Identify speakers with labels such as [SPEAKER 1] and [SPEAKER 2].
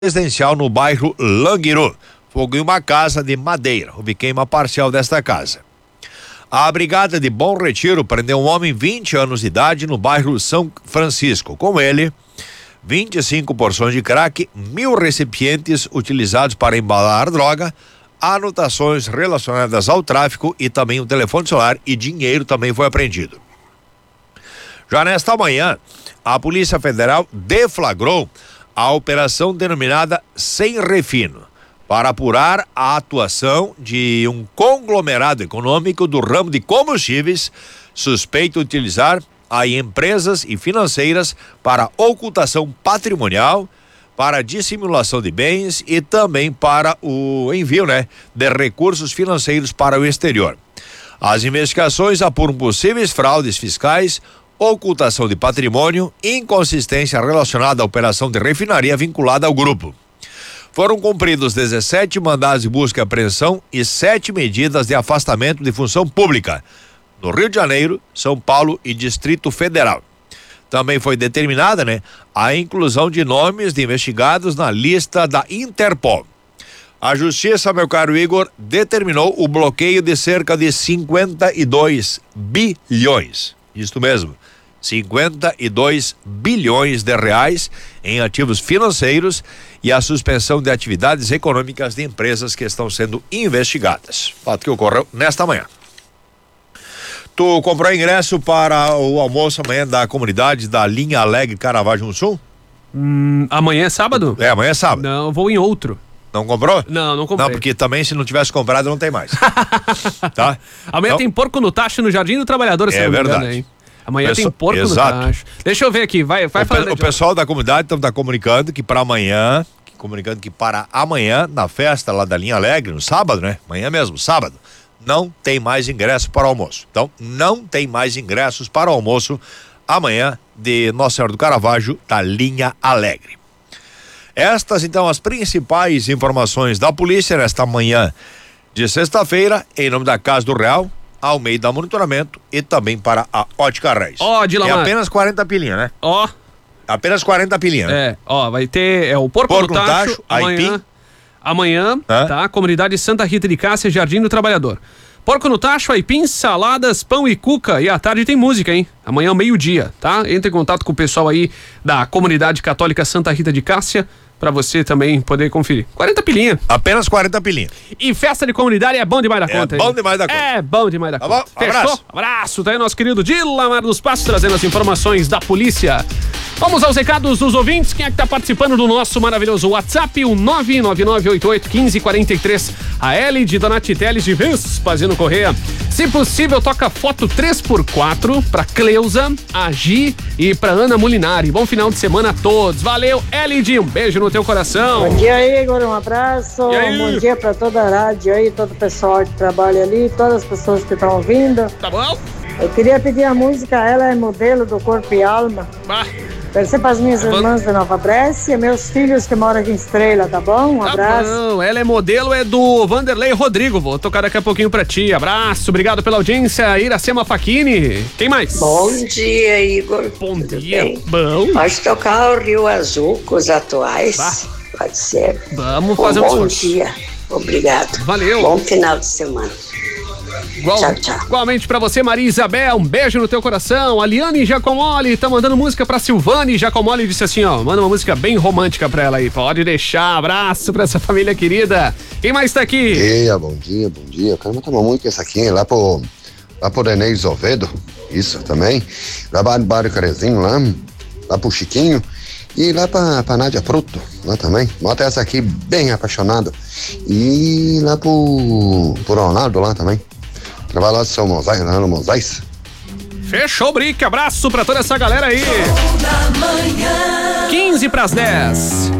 [SPEAKER 1] residencial no bairro Languiru. Fogo em uma casa de madeira. Houve queima parcial desta casa. A Brigada de Bom Retiro prendeu um homem 20 anos de idade no bairro São Francisco. Com ele, 25 porções de crack, 1.000 recipientes utilizados para embalar droga, anotações relacionadas ao tráfico e também um telefone celular e dinheiro também foi apreendido. Já nesta manhã, a Polícia Federal deflagrou a operação denominada Sem Refino, para apurar a atuação de um conglomerado econômico do ramo de combustíveis suspeito de utilizar aí empresas e financeiras para ocultação patrimonial, para dissimulação de bens e também para o envio, de recursos financeiros para o exterior. As investigações apuram possíveis fraudes fiscais, ocultação de patrimônio, inconsistência relacionada à operação de refinaria vinculada ao grupo. Foram cumpridos 17 mandados de busca e apreensão e 7 medidas de afastamento de função pública no Rio de Janeiro, São Paulo e Distrito Federal. Também foi determinada, a inclusão de nomes de investigados na lista da Interpol. A Justiça, meu caro Igor, determinou o bloqueio de cerca de 52 bilhões. Isto mesmo, 52 bilhões de reais em ativos financeiros e a suspensão de atividades econômicas de empresas que estão sendo investigadas. Fato que ocorreu nesta manhã. Tu comprou ingresso para o almoço amanhã da comunidade da Linha Alegre Caravaggio Sul?
[SPEAKER 2] Amanhã é sábado?
[SPEAKER 1] É, amanhã é sábado.
[SPEAKER 2] Não, eu vou em outro.
[SPEAKER 1] Não comprou?
[SPEAKER 2] Não comprei.
[SPEAKER 1] Não, porque também se não tivesse comprado não tem mais. Tá?
[SPEAKER 2] Amanhã tem porco no tacho no Jardim do Trabalhador,
[SPEAKER 1] é verdade.
[SPEAKER 2] Hein? Amanhã tem porco
[SPEAKER 1] exato.
[SPEAKER 2] No tacho. Deixa eu ver aqui, vai falando.
[SPEAKER 1] O pessoal da comunidade está comunicando que para amanhã, na festa lá da Linha Alegre, no sábado, Amanhã mesmo, sábado, não tem mais ingresso para o almoço. Então, não tem mais ingressos para o almoço amanhã de Nossa Senhora do Caravaggio, da Linha Alegre. Estas, então, as principais informações da polícia nesta manhã de sexta-feira, em nome da Casa do Real, Almeida Monitoramento e também para a Ótica Reis.
[SPEAKER 2] Dilamar.
[SPEAKER 1] É apenas 40 pilinha, Apenas 40 pilinha.
[SPEAKER 2] Vai ter o porco no tacho amanhã, tá? Comunidade Santa Rita de Cássia, Jardim do Trabalhador. Porco no tacho, aipim, saladas, pão e cuca. E à tarde tem música, hein? Amanhã, meio-dia, tá? Entre em contato com o pessoal aí da Comunidade Católica Santa Rita de Cássia, pra você também poder conferir. 40 pilinha. Apenas 40 pilinha. E festa de comunidade é bom demais da conta, hein? É bom demais da conta.
[SPEAKER 1] Bom?
[SPEAKER 2] Fechou? Abraço. Tá aí nosso querido Dilamar dos Passos, trazendo as informações da polícia. Vamos aos recados dos ouvintes. Quem é que tá participando do nosso maravilhoso WhatsApp? O 999881543. A L de Donati Teles de Vespasiano Correia. Se possível, toca foto 3x4 pra Cleusa, a Gi e pra Ana Molinari. Bom final de semana a todos. Valeu, L, um beijo no teu coração.
[SPEAKER 3] Bom dia, Igor, um abraço. Bom dia pra toda a rádio aí, todo o pessoal que trabalha ali, todas as pessoas que estão ouvindo.
[SPEAKER 2] Tá bom?
[SPEAKER 3] Eu queria pedir a música Ela é Modelo, do Corpo e Alma. Deve ser para as minhas irmãs de Nova Brécia, meus filhos que moram aqui em Estrela, tá bom? Um abraço.
[SPEAKER 2] Não, Ela é Modelo, é do Vanderlei Rodrigo. Vou tocar daqui a pouquinho pra ti. Abraço, obrigado pela audiência. Iracema Facchini. Quem mais?
[SPEAKER 4] Bom dia, Igor.
[SPEAKER 2] Bom
[SPEAKER 4] Tudo
[SPEAKER 2] dia.
[SPEAKER 4] Bem?
[SPEAKER 2] Bom.
[SPEAKER 4] Pode tocar o Rio Azul com os atuais. Pode ser.
[SPEAKER 2] Vamos fazer um
[SPEAKER 4] bom dia. Obrigado.
[SPEAKER 2] Valeu.
[SPEAKER 4] Bom final de semana. Tchau.
[SPEAKER 2] Igualmente pra você, Maria Isabel, um beijo no teu coração. A Liane Giacomoli tá mandando música pra Silvane Giacomoli, disse assim, manda uma música bem romântica pra ela aí, pode deixar. Abraço pra essa família querida. Quem mais tá aqui?
[SPEAKER 5] Bom dia. Eu quero mandar uma música essa aqui, lá pro Denez Ovedo, isso também, lá pro Mário Carezinho, lá pro Chiquinho, e lá pra Nádia Fruto, lá também. Bota essa aqui, bem apaixonado. E lá pro Ronaldo, lá também. Trabalha lá de São Moisés, lá no Moisés.
[SPEAKER 2] Fechou, Brick. Abraço pra toda essa galera aí. 15 pras 10.